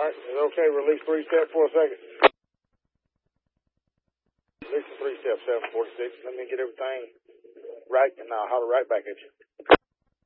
All right, is it okay to release 3-step for a second? Release the 3-step, 746. Let me get everything right, and I'll holler right back at you.